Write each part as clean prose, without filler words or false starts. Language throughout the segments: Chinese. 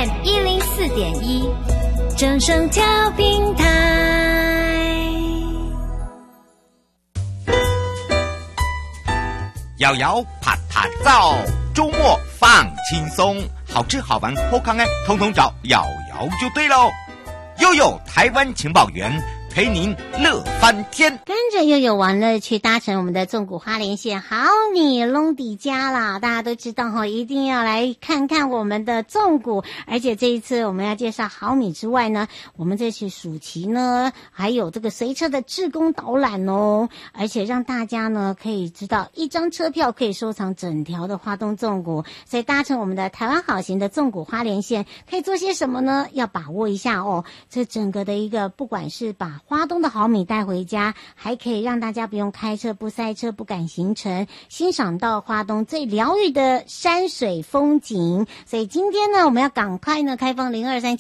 FM104.1，正声调平台。 摇摇啪啪照，周末放轻松，好吃好玩好康哎，统统找摇摇就对喽。悠悠台湾情报员，陪您乐翻天， 跟着悠悠玩乐去搭乘我们的纵谷花莲线，好你拢底家啦！大家都知道哈，一定要来看看我们的纵谷。而且这一次我们要介绍好米之外呢，我们这次暑期呢还有这个随车的志工导览哦，而且让大家呢可以知道一张车票可以收藏整条的花东纵谷。所以搭乘我们的台湾好行的纵谷花莲线可以做些什么呢？要把握一下哦。这整个的一个不管是把花东的好米带回家，还可以让大家不用开车、不塞车、不赶行程，欣赏到花东最疗愈的山水风景。所以今天呢，我们要赶快呢开放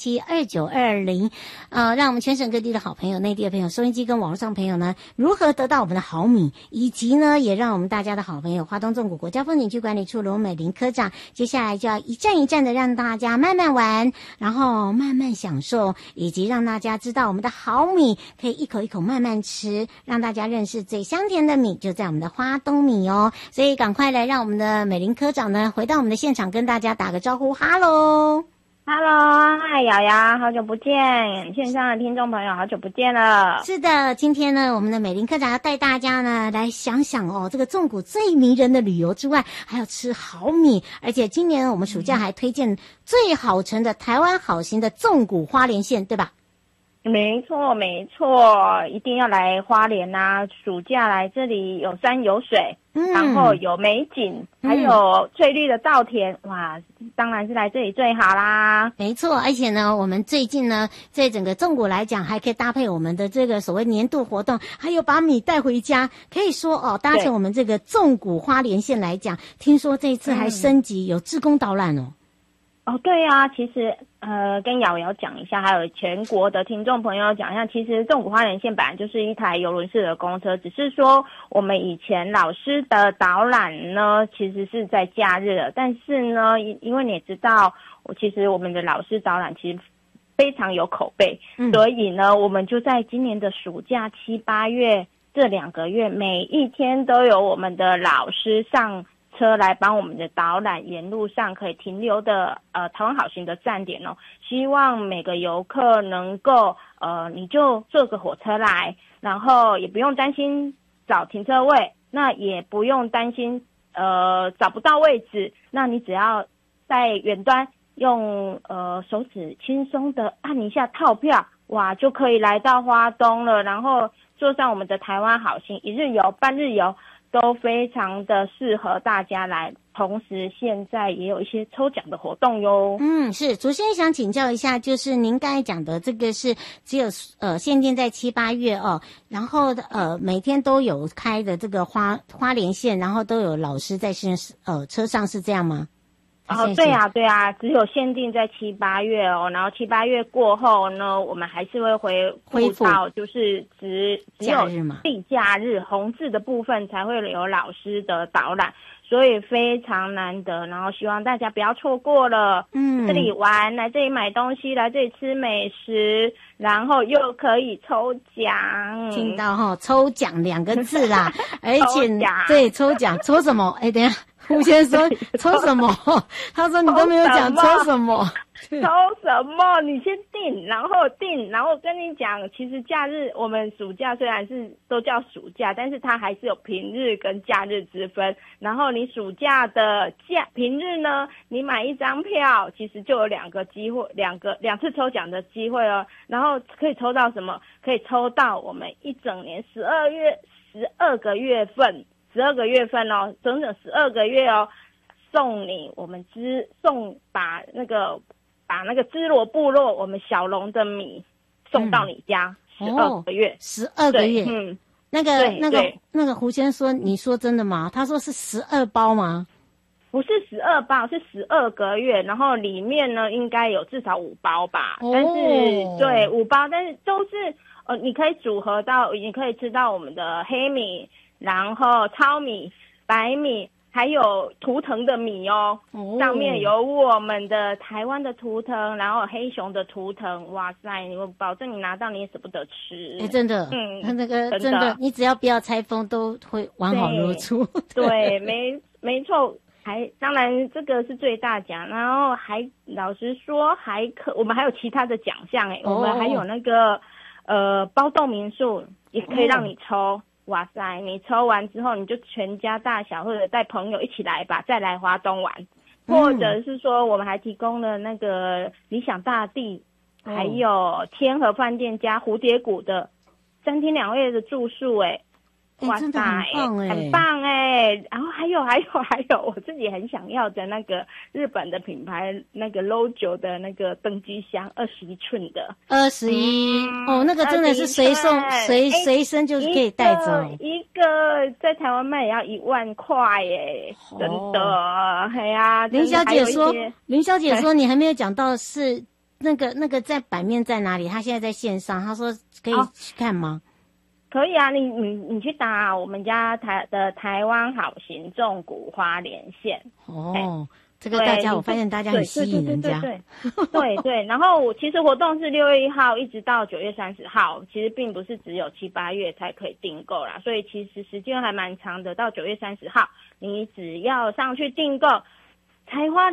02372920，让我们全省各地的好朋友、内地的朋友、收音机跟网络上朋友呢，如何得到我们的好米，以及呢，也让我们大家的好朋友花东纵谷国家风景区管理处罗美玲科长，接下来就要一站一站的让大家慢慢玩，然后慢慢享受，以及让大家知道我们的好米可以一口一口慢慢吃，让大家认识最香甜的米就在我们的花东米哦。所以赶快来让我们的美玲科长呢回到我们的现场，跟大家打个招呼。哈喽 ，Hello， 嗨，瑶瑶，好久不见，线上的听众朋友，好久不见了。 是的，今天呢，我们的美玲科长要带大家呢来想想哦，这个纵谷最迷人的旅游之外，还要吃好米，而且今年我们暑假还推荐最好乘的台湾好行的纵谷花莲线，对吧？ 没错，没错，一定要来花莲啊！暑假来这里有山有水，然后有美景，还有翠绿的稻田，哇，当然是来这里最好啦。 没错，而且呢，我们最近呢，在整个纵谷来讲，还可以搭配我们的这个所谓年度活动，还有把米带回家。可以说哦，搭乘我们这个纵谷花莲线来讲，听说这一次还升级有志工导览哦。 哦，对啊，其实跟瑶瑶讲一下，还有全国的听众朋友讲一下，其实纵谷花莲线本来就是一台邮轮式的公车，只是说我们以前老师的导览呢，其实是在假日的，但是呢，因为你也知道，其实我们的老师导览其实非常有口碑，所以呢，我们就在今年的暑假7、8月这2个月，每一天都有我们的老师上车来帮我们的导览，沿路上可以停留的台湾好行的站点哦，希望每个游客能够你就坐个火车来，然后也不用担心找停车位，那也不用担心找不到位置，那你只要在远端用手指轻松的按一下套票，哇，就可以来到花东了，然后坐上我们的台湾好行，一日游、半日游都非常的适合大家来，同时现在也有一些抽奖的活动哟。 是，主持人想请教一下，就是您刚才讲的这个是只有限定在7、8月哦，然后每天都有开的这个花莲线，然后都有老师在车上，是这样吗？ 对啊，只有限定在7、8月哦，然后7、8月过后呢，我们还是会恢复到就是只有地假日红字的部分才会有老师的导览，所以非常难得，然后希望大家不要错过了。这里玩，来这里买东西，来这里吃美食，然后又可以抽奖。 听到齁，抽奖2个字啦，而且对抽奖抽什么？等一下。胡先生抽什么？他说你都没有讲抽什么。 抽什么？你先定，然后跟你讲，其实假日我们暑假虽然是都叫暑假，但是它还是有平日跟假日之分。然后你暑假的平日呢，你买1张票，其实就有2个机会，2次抽奖的机会哦。然后可以抽到什么？可以抽到我们一整年12个月份。12个月份哦，整整12个月哦，送你我们把那个芝罗部落我们小龙的米送到你家12个月 ，12个月，那个胡先生说，你说真的吗？他说是12包吗？ 不是12包，是12个月，然后里面呢应该有至少5包吧，但是对5包，但是都是你可以组合到，你可以吃到我们的黑米，然后糙米、白米， 还有图腾的米哦，上面有我们的台湾的图腾，然后黑熊的图腾，哇塞！我保证你拿到你也舍不得吃。 真的，那个真的，你只要不要拆封，都会完好如初。 对，没错。当然这个是最大奖，然后老实说我们还有其他的奖项我们还有那个包栋民宿也可以让你抽。哇塞！你抽完之后，你就全家大小或者带朋友一起来吧，再来花东玩，或者是说我们还提供了那个理想大地，还有天河饭店加蝴蝶谷的3天2夜的住宿哇塞，很棒然后还有，我自己很想要的那个日本的品牌那个 LOJO 的那个登机箱，21寸的 ，21那个真的是随身就是可以带走， 一个在台湾卖也要1万块真的，呀。 林小姐说你还没有讲到是那个在版面在哪里？她现在在线上，她说可以去看吗？ 可以啊，你去打我们家台湾好行纵谷花莲县这个我发现大家很吸引人家， 对。然后其实活动是6月1号一直到9月30号，其实并不是只有7、8月才可以订购啦，所以其实时间还蛮长的，到9月30号，你只要上去订购。才花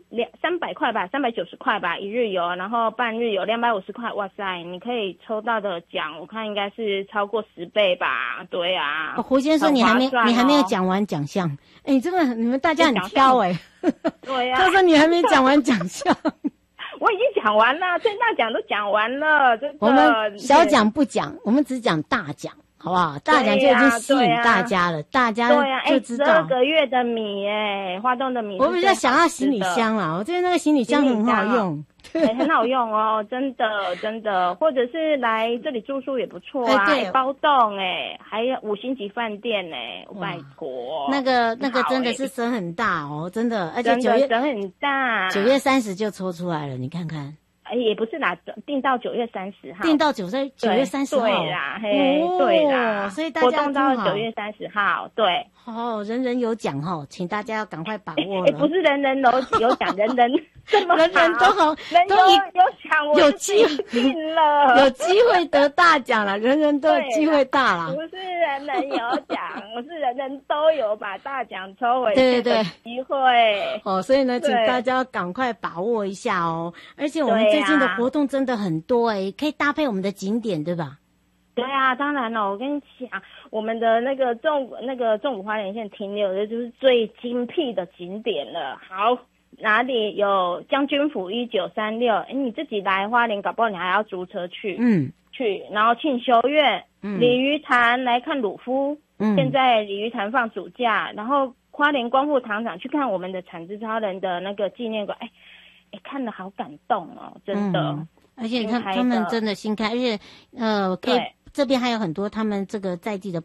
300块吧，390块吧，一日游，然后半日游250块，哇塞，你可以抽到的奖，我看应该是超过10倍吧，对啊。 胡先生，你还没有讲完奖项，你真的你们大家很挑对啊。 他说你还没讲完奖项， 我已经讲完了，最大奖都讲完了，真的。 我们小奖不讲，我们只讲大奖。好不好？大奖就已经吸引大家了，大家就知道。 12个月的米花东的米。 我比较想要行李箱啦，我觉得那个行李箱很好用， 很好用哦，真的，或者是来这里住宿也不错啊，包栋还有5星级饭店拜托。 那个真的是省很大哦，真的，而且 9月省很大 ，9月30就抽出来了，你看看。 也不是啦，定到9月30号， 定到9月30号， 对啦，对啦， 所以大家活动到9月30号，对， 人人有奖请大家要赶快把握了。 不是人人有奖，人人这么好， 人人都好， 都有奖，我有机会定了， 有机会得大奖了，人人都有机会大了。 不是人人有奖，我是人人都有把大奖抽回对机会。 所以呢，请大家赶快把握一下哦。而且我们最近的活动真的很多可以搭配我们的景点，对吧？ 对啊，当然了，我跟你讲，我们的那个纵谷花莲县停留的就是最精辟的景点了。好，哪里有将军府1936？你自己来花莲，搞不好你还要租车去，然后庆修院、鲤鱼潭来看鲁夫，现在鲤鱼潭放暑假，然后花莲光复糖厂去看我们的产之超人的那个纪念馆，看得好感动哦，真的。 而且他们真的新开，而且可以这边还有很多他们这个在地的